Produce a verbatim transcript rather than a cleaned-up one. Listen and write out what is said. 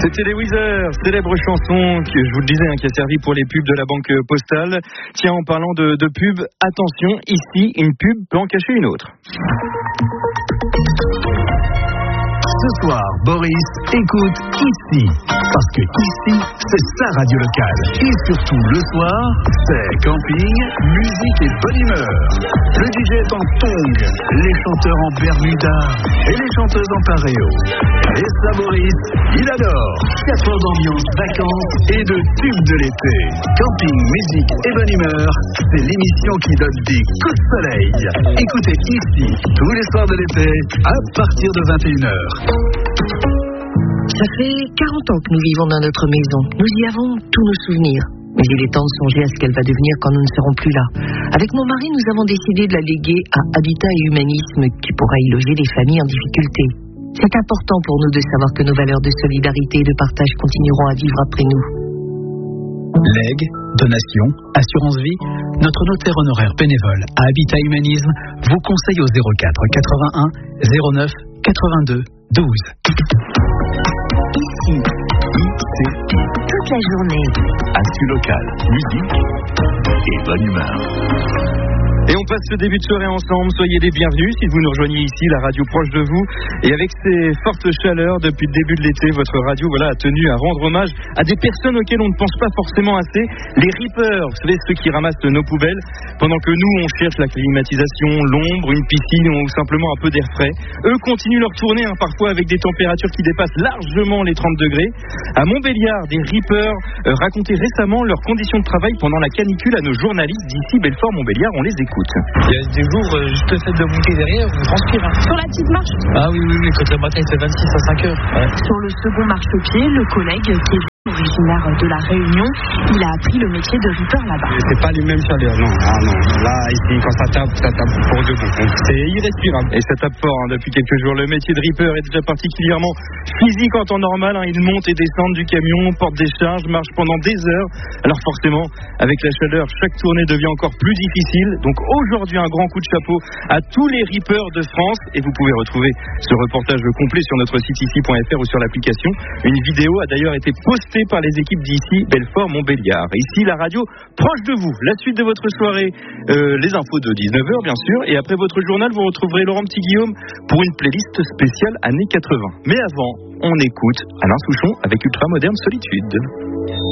C'était les Weezer, célèbre chanson que je vous le disais, hein, qui a servi pour les pubs de la Banque Postale. Tiens, en parlant de, de pub, attention, ici, une pub peut en cacher une autre. Ce soir, Boris écoute ici. Parce que ici, c'est sa radio locale. Et surtout, le soir, c'est camping, musique et bonne humeur. Le D J est en tong, les chanteurs en bermuda et les chanteuses en pareo. Et ça, Boris, il adore. quatre heures d'ambiance, vacances et de tubes de l'été. Camping, musique et bonne humeur, c'est l'émission qui donne des coups de soleil. Écoutez ici, tous les soirs de l'été, à partir de vingt et une heures. Ça fait quarante ans que nous vivons dans notre maison. Nous y avons tous nos souvenirs. Mais il est temps de songer à ce qu'elle va devenir quand nous ne serons plus là. Avec mon mari, nous avons décidé de la léguer à Habitat et Humanisme, qui pourra y loger les familles en difficulté. C'est important pour nous de savoir que nos valeurs de solidarité et de partage continueront à vivre après nous. Legs, donations, assurance vie, notre notaire honoraire bénévole à Habitat Humanisme vous conseille au zéro quatre quatre-vingt-un zéro neuf quatre-vingt-deux douze. Ici, ici, Toute la journée. actu locale, musique et bonne humeur. Et on passe ce début de soirée ensemble. Soyez les bienvenus si vous nous rejoignez ici, la radio proche de vous. Et avec ces fortes chaleurs depuis le début de l'été, votre radio voilà, a tenu à rendre hommage à des personnes auxquelles on ne pense pas forcément assez. Les rippers, vous savez, ceux qui ramassent nos poubelles. Pendant que nous, on cherche la climatisation, l'ombre, une piscine ou simplement un peu d'air frais. Eux continuent leur tournée, hein, parfois avec des températures qui dépassent largement les trente degrés. À Montbéliard, des rippers euh, racontaient récemment leurs conditions de travail pendant la canicule à nos journalistes d'ici Belfort-Montbéliard. On les écoute. Il y a des jours, euh, juste le fait de monter derrière, vous transpire. Hein. Sur la petite marche. Ah oui, oui, oui, quand le matin il fait vingt-six à cinq heures. Ouais. Sur le second marchepied, le collègue qui est originaire de la Réunion, il a appris le métier de ripper là-bas. C'est pas les mêmes chaleurs, non. Ah non. Là, ici, quand ça tape, ça tape pour de bon. C'est irrespirable. Et ça tape fort hein, depuis quelques jours. Le métier de ripper est déjà particulièrement physique en temps normal. Hein. Ils montent et descendent du camion, portent des charges, marchent pendant des heures. Alors forcément, avec la chaleur, chaque tournée devient encore plus difficile. Donc aujourd'hui, un grand coup de chapeau à tous les rippers de France. Et vous pouvez retrouver ce reportage complet sur notre site ici point f r ou sur l'application. Une vidéo a d'ailleurs été postée par les équipes d'ici, Belfort-Montbéliard. Ici, la radio proche de vous. La suite de votre soirée, euh, les infos de dix-neuf heures, bien sûr. Et après votre journal, vous retrouverez Laurent Petit-Guillaume pour une playlist spéciale années quatre-vingts. Mais avant, on écoute Alain Souchon avec Ultra Moderne Solitude.